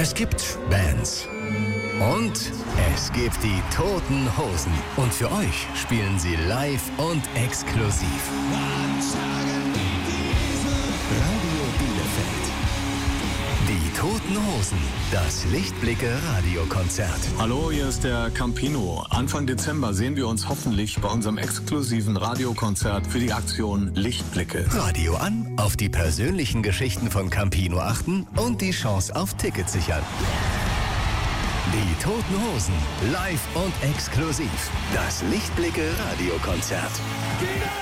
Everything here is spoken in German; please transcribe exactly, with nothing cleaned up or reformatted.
Es gibt Bands. Und es gibt die Toten Hosen. Und für euch spielen sie live und exklusiv. Radio Bielefeld. Die Toten Hosen. Das Lichtblicke-Radiokonzert. Hallo, hier ist der Campino. Anfang Dezember sehen wir uns hoffentlich bei unserem exklusiven Radiokonzert für die Aktion Lichtblicke. Radio an, auf die persönlichen Geschichten von Campino achten und die Chance auf Tickets sichern. Die Toten Hosen, live und exklusiv. Das Lichtblicke-Radiokonzert.